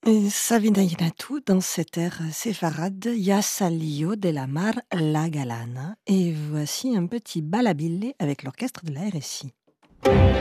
Sabina Inatou dans cet air séfarade, Ya Salio de la Mar La Galana. Et voici un petit balabilé avec l'orchestre de la RSI.